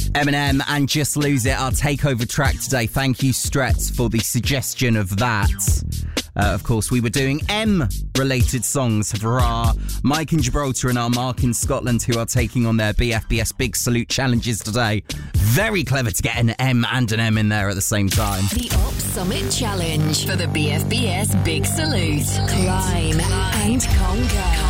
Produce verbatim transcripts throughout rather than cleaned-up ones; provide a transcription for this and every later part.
Eminem and Just Lose It, our takeover track today. Thank you, Stretz, for the suggestion of that. Uh, of course, we were doing M-related songs for our Mike in Gibraltar and our Mark in Scotland, who are taking on their B F B S Big Salute challenges today. Very clever to get an M and an M in there at the same time. The Op Summit Challenge for the B F B S Big Salute. Climb and conquer.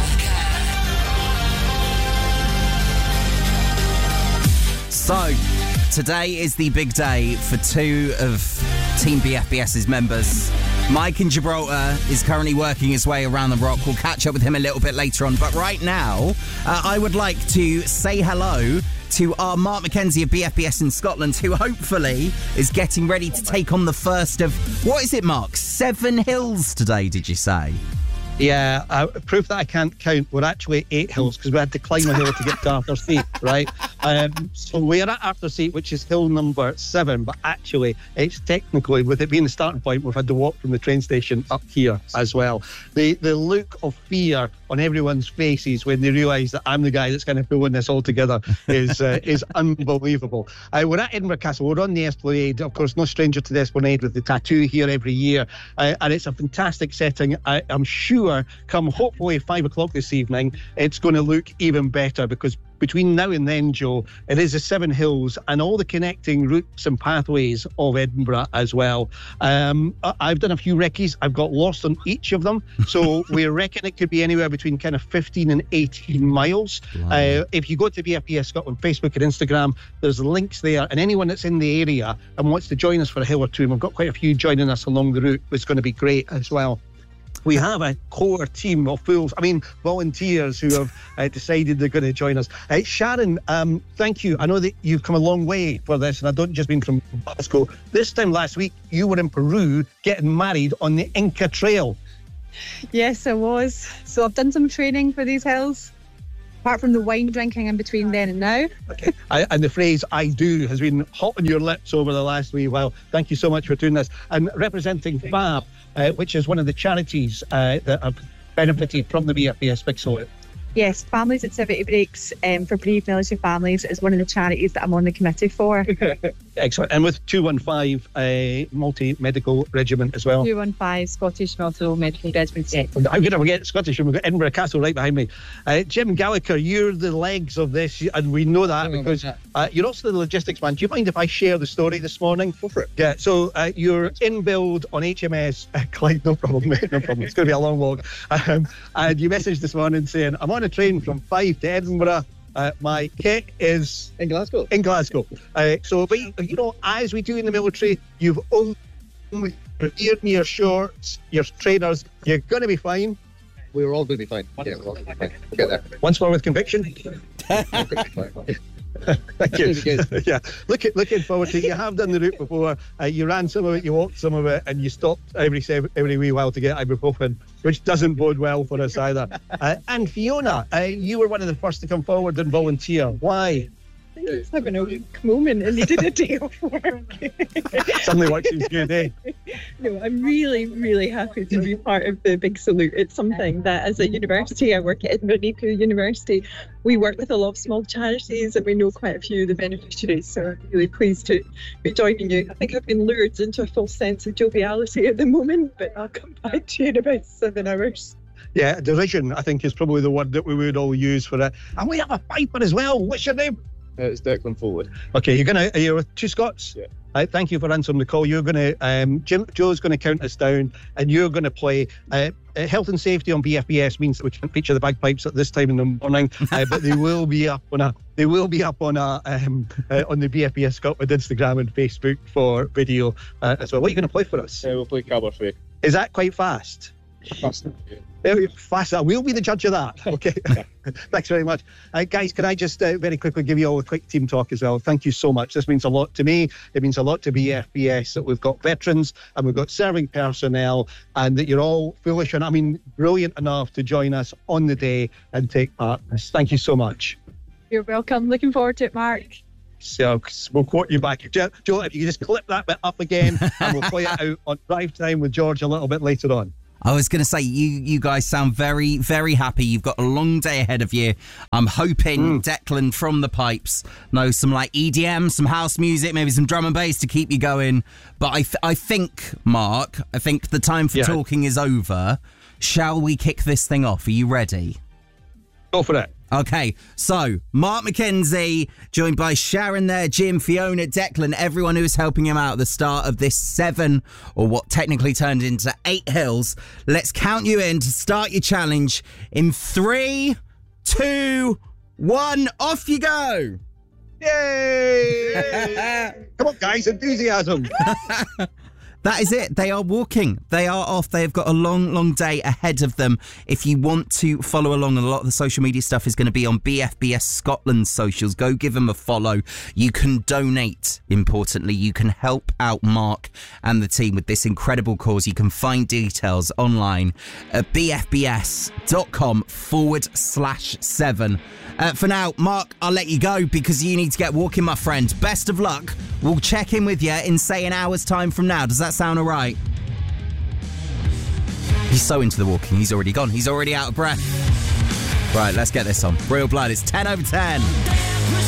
So, today is the big day for two of Team B F B S's members. Mike in Gibraltar is currently working his way around the rock. We'll catch up with him a little bit later on. But right now, uh, I would like to say hello to our Mark McKenzie of B F B S in Scotland, who hopefully is getting ready to take on the first of, what is it, Mark? Seven hills today, did you say? Yeah, uh, proof that I can't count. We're actually eight hills because we had to climb a hill to get to Arthur Seat, right? Um, so we're at Arthur Seat, which is hill number seven, but actually it's technically, with it being the starting point, we've had to walk from the train station up here as well. The the look of fear on everyone's faces when they realise that I'm the guy that's kind of pulling this all together is uh, is unbelievable. Uh, we're at Edinburgh Castle. We're on the Esplanade. Of course, no stranger to the Esplanade with the tattoo here every year. Uh, and it's a fantastic setting. I, I'm sure come hopefully five o'clock this evening, it's going to look even better, because between now and then, Joe, it is the seven hills and all the connecting routes and pathways of Edinburgh as well. Um, I've done a few recce's. I've got lost on each of them. So we reckon it could be anywhere between kind of fifteen and eighteen miles. Uh, if you go to B F B S Scotland Facebook and Instagram, there's links there. And anyone that's in the area and wants to join us for a hill or two, and we've got quite a few joining us along the route, it's going to be great as well. We have a core team of fools, I mean, volunteers who have uh, decided they're going to join us. Uh, Sharon, um, thank you. I know that you've come a long way for this, and I don't just mean from Glasgow. This time last week, you were in Peru getting married on the Inca Trail. Yes, I was. So I've done some training for these hills, apart from the wine drinking in between then and now. Okay. I, and the phrase "I do" has been hot on your lips over the last wee while. Thank you so much for doing this. And representing FAB, uh, which is one of the charities uh, that have benefited from the B F B S Big Salute. Yes, Families Activity Breaks um, for bereaved military families is one of the charities that I'm on the committee for. Excellent. And with two one five uh, multi-medical regiment as well. two one five Scottish Multi Medical Regiment. Yeah. I'm going to forget Scottish, and we've got Edinburgh Castle right behind me. Uh, Jim Gallagher, you're the legs of this, and we know that because uh, you're also the logistics man. Do you mind if I share the story this morning? Go for it. Yeah, so uh, you're in build on H M S uh, Clyde, no problem, mate, no problem. It's going to be a long walk. Um, and you messaged this morning saying, I'm on a train from Fife to Edinburgh. Uh, my kit is in Glasgow. In Glasgow. Uh, so, but you know, as we do in the military, you've only prepared me your shorts, your trainers. You're going to be fine. We're all going to be fine. Yeah, we're all going to be fine. We'll get there. Once more with conviction. Thank you. Yeah, looking looking forward to it. You have done the route before. Uh, you ran some of it, you walked some of it, and you stopped every every wee while to get ibuprofen, which doesn't bode well for us either. Uh, and Fiona, uh, you were one of the first to come forward and volunteer. Why? I think he's having a weak moment and needed a day off work. Suddenly work seems good, eh? No, I'm really, really happy to be part of the Big Salute. It's something that, as a university, I work at Edinburgh Napier University, we work with a lot of small charities and we know quite a few of the beneficiaries, so I'm really pleased to be joining you. I think I've been lured into a false sense of joviality at the moment, but I'll come back to you in about seven hours. Yeah, derision, I think, is probably the word that we would all use for it. And we have a piper as well. What's your name? Uh, it's Declan Forward. Okay, you're gonna. Are you with two Scots? Yeah. Uh, thank you for answering the call. You're gonna. Um, Jim, Joe's gonna count us down, and you're gonna play. Uh, uh, health and safety on B F B S means that we can't feature the bagpipes at this time in the morning, uh, but they will be up on a. They will be up on a um, uh, on the B F B S Scotland Instagram and Facebook for video uh, as well. What are you gonna play for us? Uh, we'll play Caberfrey. Is that quite fast? Fast. Yeah. Very fast. We'll be the judge of that. Okay. Thanks very much. Uh, guys, can I just uh, very quickly give you all a quick team talk as well? Thank you so much. This means a lot to me. It means a lot to B F B S that we've got veterans and we've got serving personnel, and that you're all foolish and, I mean, brilliant enough to join us on the day and take part in this. Thank you so much. You're welcome. Looking forward to it, Mark. So we'll quote you back. Joe, if you just clip that bit up again and we'll play it out on Drive Time with George a little bit later on. I was going to say, you you guys sound very, very happy. You've got a long day ahead of you. I'm hoping mm. Declan from the pipes knows some like E D M, some house music, maybe some drum and bass to keep you going. But I, th- I think, Mark, I think the time for yeah. talking is over. Shall we kick this thing off? Are you ready? Go for it. Okay, so Mark McKenzie, joined by Sharon there, Jim, Fiona, Declan, everyone who was helping him out at the start of this seven, or what technically turned into eight hills. Let's count you in to start your challenge in three, two, one, off you go! Yay! Come on, guys, enthusiasm! That is it. They are walking. They are off. They have got a long, long day ahead of them. If you want to follow along, a lot of the social media stuff is going to be on B F B S Scotland's socials. Go give them a follow. You can donate, importantly. You can help out Mark and the team with this incredible cause. You can find details online at bfbs.com forward slash seven. Uh, for now, Mark, I'll let you go because you need to get walking, my friend. Best of luck. We'll check in with you in, say, an hour's time from now. Does that sound all right? He's so into the walking, he's already gone. He's already out of breath. Right, let's get this on. Real Blood, it's ten over ten.